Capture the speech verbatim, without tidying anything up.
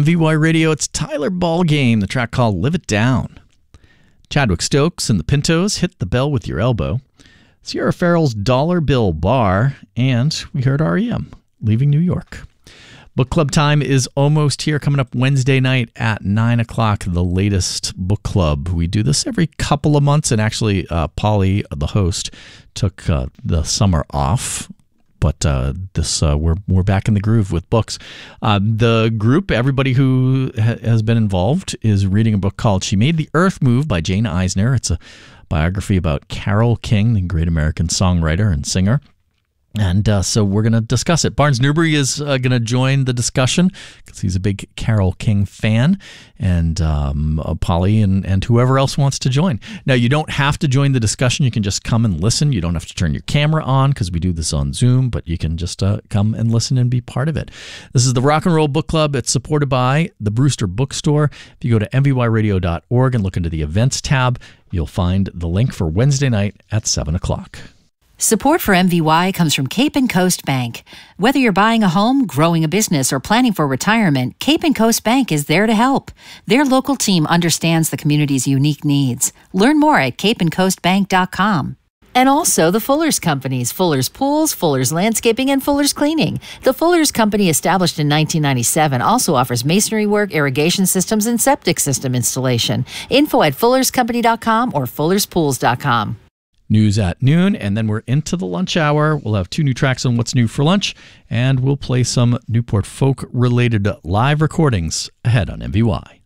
M V Y Radio, it's Tyler Ballgame, the track called Live It Down. Chadwick Stokes and the Pintos, Hit the Bell with Your Elbow. Sierra Farrell's Dollar Bill Bar, and we heard R E M, Leaving New York. Book club time is almost here, coming up Wednesday night at nine o'clock, the latest book club. We do this every couple of months, and actually uh, Polly, the host, took uh, the summer off. But uh, this uh, we're we're back in the groove with books. Uh, the group, everybody who ha- has been involved, is reading a book called She Made the Earth Move by Jane Eisner. It's a biography about Carole King, the great American songwriter and singer. And uh, so we're going to discuss it. Barnes Newbury is uh, going to join the discussion because he's a big Carole King fan, and um, uh, Polly and, and whoever else wants to join. Now, you don't have to join the discussion. You can just come and listen. You don't have to turn your camera on because we do this on Zoom, but you can just uh, come and listen and be part of it. This is the Rock and Roll Book Club. It's supported by the Brewster Bookstore. If you go to m v y radio dot org and look into the events tab, you'll find the link for Wednesday night at seven o'clock. Support for M V Y comes from Cape and Coast Bank. Whether you're buying a home, growing a business, or planning for retirement, Cape and Coast Bank is there to help. Their local team understands the community's unique needs. Learn more at cape and coast bank dot com. And also the Fuller's Companies, Fuller's Pools, Fuller's Landscaping, and Fuller's Cleaning. The Fuller's Company, established in nineteen ninety-seven, also offers masonry work, irrigation systems, and septic system installation. Info at fullers company dot com or fullers pools dot com. News at noon, and then we're into the lunch hour. We'll have two new tracks on What's New for Lunch, and we'll play some Newport folk-related live recordings ahead on M V Y.